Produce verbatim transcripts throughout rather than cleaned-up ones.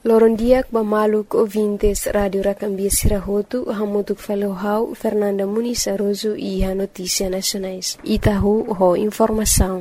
Lorondiak Bamaluk ouvintes Radio Racambia Sirahotu, Hamutuk Falohau, Fernanda Muniz Aroso e a Notícia Nacionais. Itahu ho informação.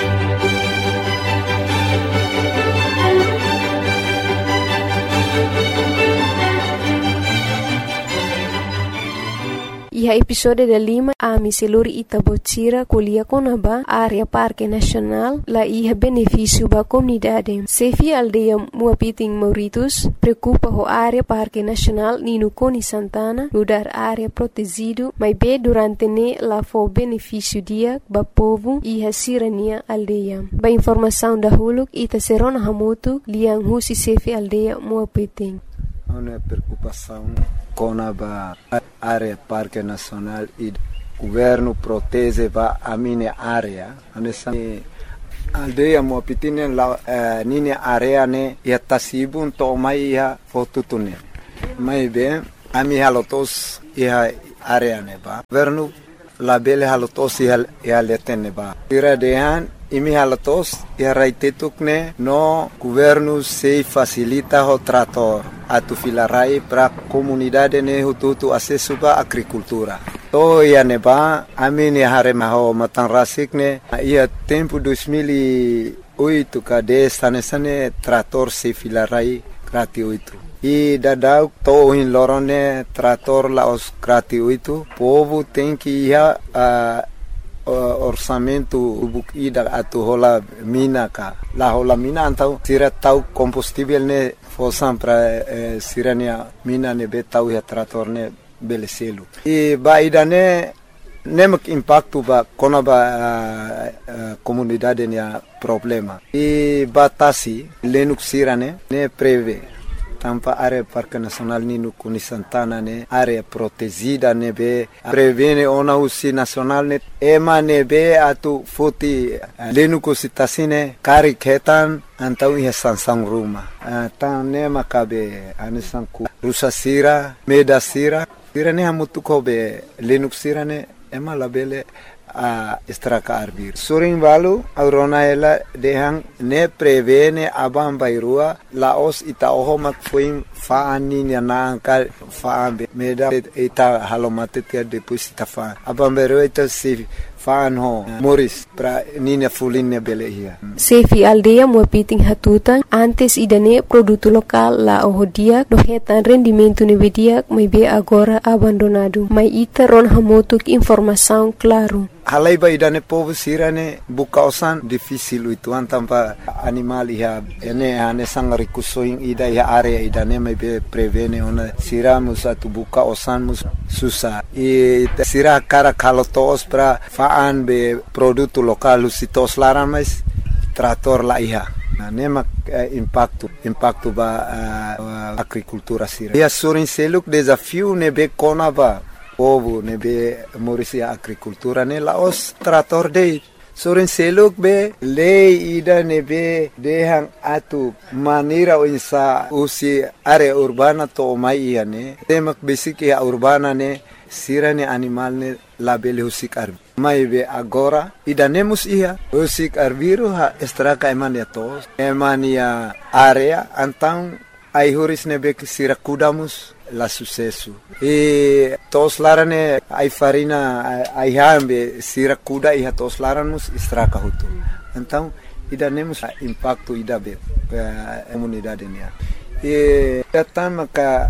E a episódio da Lima, a Miseluri Itabotira, Colia Conaba, área Parque Nacional, lá ia benefício para a comunidade. Sefi aldeia Muapiting Mauritus, preocupa a área Parque Nacional Nino Coni Santana, mudar área protegido, mas bem durante ne lá foi benefício dia para povo e a sirania aldeia. Ba informação da Huluk, Ita Serona Hamutu, Liang Husi Sefi aldeia Muapiting. Uma preocupação com a área Parque Nacional e o governo protege a minha área. A aldeia Muapiting la minha área ne ia tasibun to mai ia fotutune. Mai bem a minha halotos ia área ne ba. Governo la bele halotos ia ia letene ba. Tira dehan imi halatos ia raitetukne no governo se facilita o trator atu filarai para comunidade ne hututu acesso ba agricultura. To ia neba amini harema ho matan rasikne ia tempo dois mil e oito kade sane sane trator se filarai gratuito. E dadau to in lorone trator la os gratuito. Povo tem que ia a orçamento ida atu hola mina ka la hola mina antau sira tau combustível ne fosam para eh, sirania mina ne betau ya trator ne beleselu e baida ne nemak impacto ba kona ba uh, uh, comunidade ne problema e batasi lenuk sirane ne preve tampa área Parque Nacional Nino Coni Santana ne área protegida ne be prevene ona usi nacional ne ema ne be atu foti lenu kositasine kari ketan antau ia sansang ruma tan ne makabe anisanku rusa sira meda sira sira ne hamutu kobe lenu sira ne ema labele a estraka arbir suring balu aurona ela dehang ne prevene abam bairua laos ita ohomak fuim faani na ka faambe meda ita halomate tia depois ita fa abam bairua ita se faan ho moris pra nina fulinne belehia Sefi aldeia Muapiting hatutan antes idane produto local la ohodia dohetan rendimento nevedia mai be agora abandonado mai ita ron hamotuk informação claro. Halai ba idane povo sirane bukausan difícil itu antampa animal ia ene ane sangari kusoing ida ia area idane mai be prevene ona siramus atu bukausan mus susah e sira cara kalotos pra faan be produto local usitos laran mais trator la ia nema eh, impacto impacto ba uh, agricultura sira ia surin seluk desafio ne be konaba povo ne be morisia agricultura ne laos trator de soren seluk be lei ida ne be dehang atu manira insa usi area urbana to mai ne temak basic ya urbana ne sirane animal ne label husik arbi mai be agora ida nemus ia husik arbiru ha estraka emania tos emania area antang ai huris ne be sira kudamus la sucesso e tos larane ai farina ai hambe sira kuda i tos laranus estraka hutu então ida nemus impacto ida be comunidade nia e tatama ka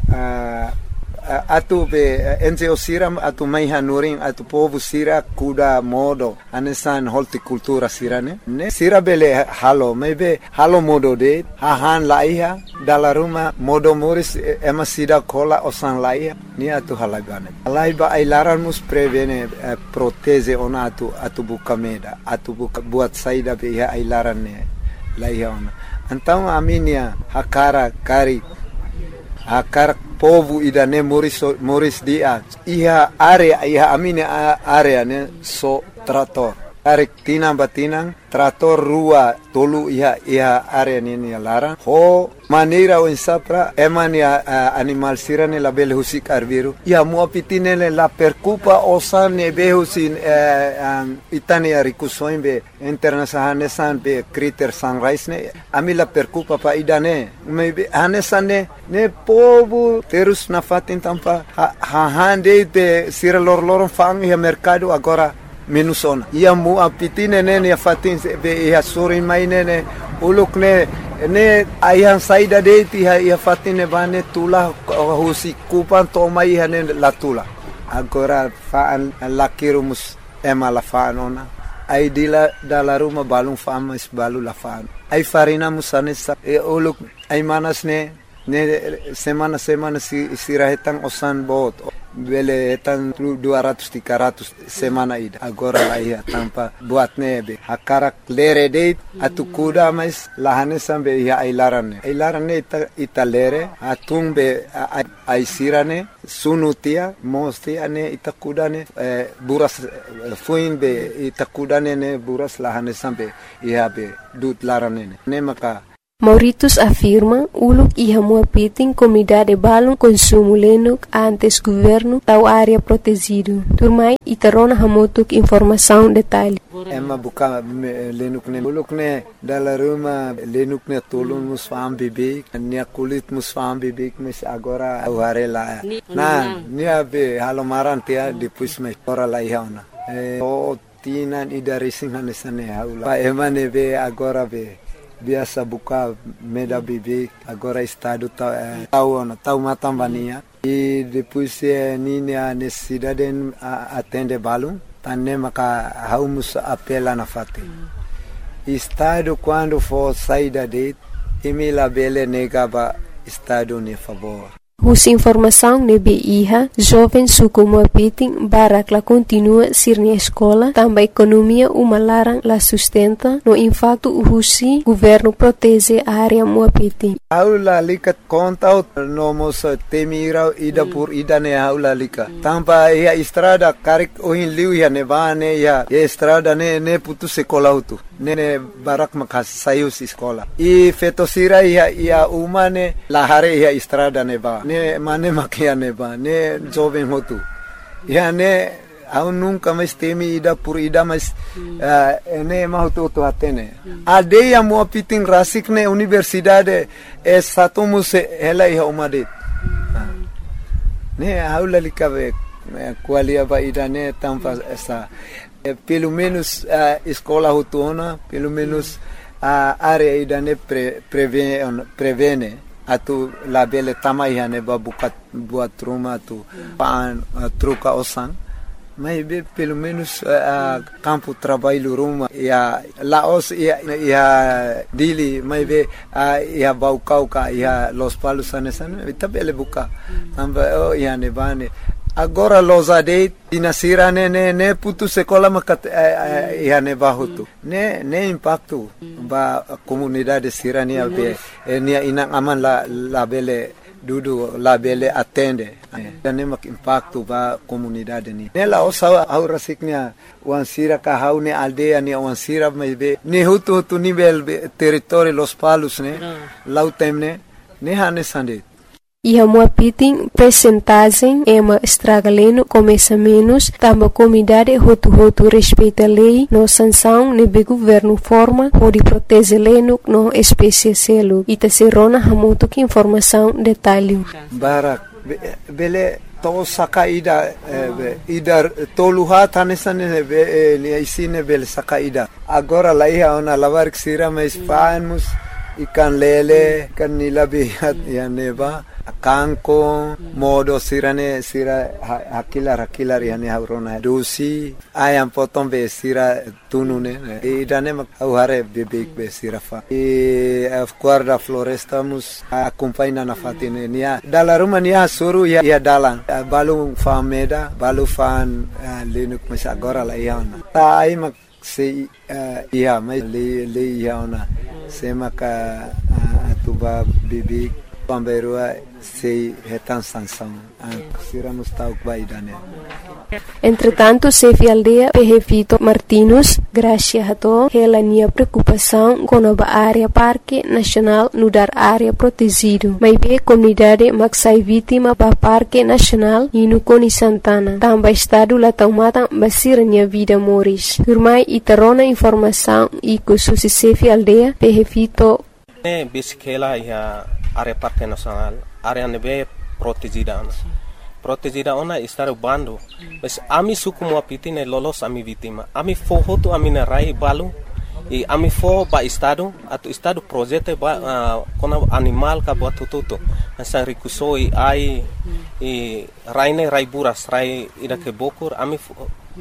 atu be enze siram atu mai hanuring atu povo sira kuda modo anesan horticultura sirane ne sira bele halo maybe halo modo de hahan laiha dala ruma modo moris ema sida kola osan laiha ni atu halagane laiba ai laranmus prevene eh, proteze ona atu atu bukameda atu buka buat saida be ya ai larane laiha ona então aminia hakara kari hakara povo idane moris moris dia iha area iha amine area ne so trator tarik tinang batinang trator rua tolu iha iha area nini larang ho maneira o insapra emani uh, animal sirane la bele husik arviru ia muapitine la percupa osane behusin uh, um, itani arikusoimbe internasahane san be criter sunrise ne ami la percupa pa idane maybe hanesane ne povo terus na fatin tampa ha, ha hande de sira lor lor fang ia mercado agora minusona ia mu apitine nene ya fatin be ia suri mai nene uluk ne ne ayang saida de ti ia fatine bane tula husi kupan to mai hane latula agora faan lakirumus ema la faanona ai dila dala ruma balung fama is balu la faan ai farina musane sa e uluk ai manas ne ne semana semana si sirahetang osan bot bele etan dua ratus tiga ratus semana ida agora la ia tampa buat nebe hakarak lere date atu kuda mais lahane sambe ia ailarane ailarane ita, ita lere atung be ai sirane sunutia mostia ne ita kudane eh, buras eh, fuin be ita kudane ne buras lahane sambe ia be dut larane ne maka Mauritius afirma uluk iha muapiting comunidade balon consumo lenuk antes governo tau área protegido. Turmai itarona hamotuk informação detalhe. Emma buka lenuk ne uluk ne dala ruma lenuk ne tolun musfam bibik nia kulit musfam bibik mes agora auharela. Na nia be halomaran tia depois me ora la ihauna. Eh, o tinan idarising hanesane haula. Pa emane be agora be biasa buka meda bibik agora estado tau eh, tau na tau matambania e depois eh, nini a necessidade a atende balum tanne maka haumus apela na fate mm. Estado quando for saída de emila bele negaba estado ne favor. Husi informação nebe iha, jovem suku muapiting barak la continua sirni escola, tamba economia uma larang la sustenta, no impacto husi governo protege a área muapiting. Aula lika conta no mos temira ida por ida ne aula lika. Tampa ia estrada karik ohin liu ia nevane ia estrada ne ne putu sekolah utu. Ne barak makas sayus escola. I fetosira ia ia umane lahare ia estrada neva. Ne mane makia neba ne jovem hotu ya ne au nunca mais temi ida por ida mas mm. uh, ne mahutu to atene mm. ade ya muapiting rasik ne universidade é satumus ela ia umade mm. uh. ne aula likabe qualia ba ida ne tampa essa eh, pelo menos uh, escola hutuna pelo menos a uh, área ida ne pre, prevene prevene atu labele tamai ne babukat buat rumah tu paan uh, truca osan mas be pelo menos uh, campo trabalho rumah ya laos ya ya dili mas be uh, ya baukau ka ya los palos anesan itabele buka tamba oh ya ne bane agora los ade dinasira ne ne ne putu sekolah makat uh, ya ne bahutu ne ne impacto ba comunidade sirania be nia inang aman la labele dudu labele atende ne mak impacto ba comunidade ni ne la osa aura siknia wansira ka haune aldea ni wansira be ne hutu hutu nivel territorio los palos ne lautemne ne hane sande. Iha muapiting percentagem ema estragaleno começa menos, tamba comunidade hotu-hotu respeita lei, no sanção nebe governo forma, pode proteger leno no espécie selo. Ita serona hamuto que informação detalhe. Barak, bele to saka ida, ida toluha tanesane be isine bele saka ida. Agora lá ia ona lavar que sira mais panos, ikan lele, kan nilabihat ya neba. Kanko modo sirane sira hakilar hakilar yani haurona dosi ayam potong be sira tunune e dane mak hare bebek be sira fa e guarda floresta mus acompanha na fatine nia dala rumah nia suru ya ya dalan balu fameda balu fan lenuk mas agora la iana ta ai mak se ia mai le le iana se maka atuba bebek Pamberua sei retan sanção. Sira mustau baidane. Entretanto, Sefi Aldea Pehevito Martinus, gracia hato, hela nia preocupação com a área Parque Nacional no dar área protegido. Mas be comunidade maxai vítima ba Parque Nacional e no Coni Santana. Tamba estado la taumata basir nia vida moris. Turmai itarona informação e kususi Sefi Aldea Pehevito. Ne bisikela ya área Parque Nacional, área nebe protegida. Protegida ona estar bando, mas ami suku mo apitine lolos ami vítima. Ami fohoto ami na rai balu e ami fo ba estado atu estado projeto ba uh, kona animal ka buat tututo. Asa rikusoi ai e raine rai buras rai ida ke bokur ami fo,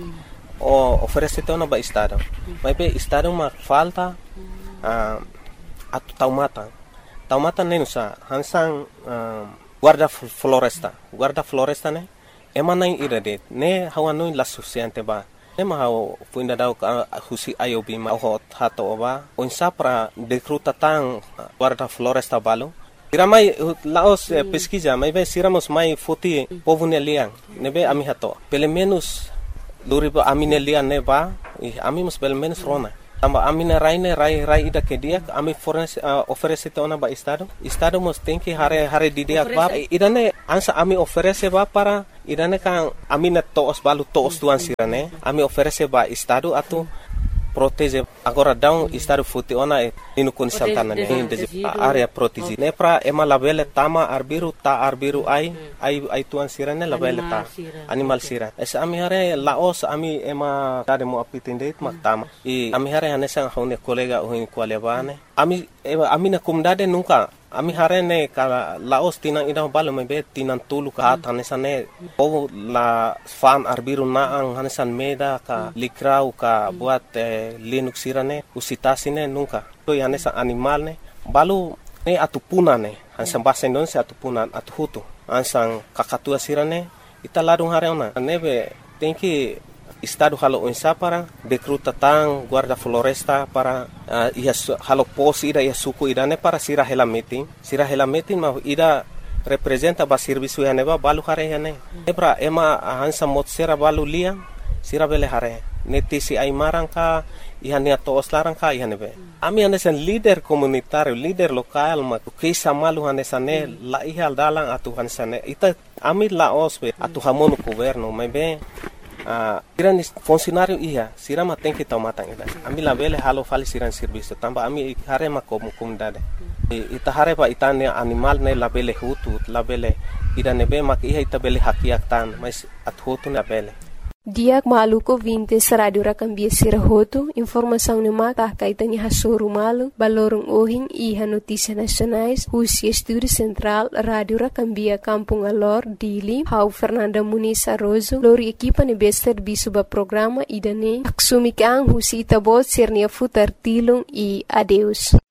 o oferece ona ba estado. Mas be estado ma falta uh, atu taumata. Taumata nenusa hansang uh, guarda floresta, guarda floresta ne, emana ira de, ne hawanoi la suficiente ba, ne ma hau puinda dau ka husi ayobi ma ho hato ba, onsa pra decruta tang guarda floresta balo. Iramai laos eh, pesquisa, mai be siramos mai foti povune liang, ne be ami hato. Pelo menos luriba amine liang ne ba, e ami mus pelo menos rona. Tamba amina raine rai rai ida ke dia ami fornece uh, oferece tona ba estado estado mos tem que hare hare di dia ba idane ansa ami oferece ba para idane kan amina toos balu toos tuan sirane ami oferece ba estado atu protege agora down estado futi ona e inu Coni Santana ne area protege ne pra ema labele tama arbiru ta arbiru ai ai ai tuan sirane labele ta animal sira es ami hare laos ami ema tade mo apitinde mak tama e ami hare hanesa hone kolega ohin kwalebane ami ema amina kumdade nunca ami hare ne ka laos tinang ida balo mebe tinang tulu ka hanesa ne o la fan arbiru na ang hanesan meda ka likrau ka buat eh, linux sirane usitasine nunca to hanesa animal ne balu ne atupuna ne hansan bahasa Indonesia atupunan atuhutu hansan kakatua sirane ita ladung hare ona nebe tenki estado halo onsa para decruta tang guarda floresta para uh, ia halo pos ida ia suku idane para sira hela meeting sira hela meeting ma ida representa ba servisu ya neba balu hare ya ne ebra ema hansa mot sera balu lia sira bele hare neti si ai marangka ihania to oslarang ka ihanebe ami hanesan leader komunitario leader lokal ma kisa malu hanesane la ihal dalang atu hanesane ita ami la osbe atu hamonu governo mebe Uh, siran funcionário ia, sirama tem que tomar tanga. Ami la bele halo fali siran serviço, tamba ami hare ma como comunidade. E ita hare pa itane animal ne la bele hutu, la bele ida nebe mak ia ita bele hakiak tan, mas at hutu na bele. Diak maluko vintes radio rakambia sirahoto, informação ne maka kaitanya hasuru malu, balorong ohin iha notícia nacionais, husi estúdio central, radio rakambia Kampung Alor, Dili, hau Fernanda Muniz Arrozo, lori equipa ne bester bisuba programa idane, aksumikang husi itabot sirnia futar tilong i adeus.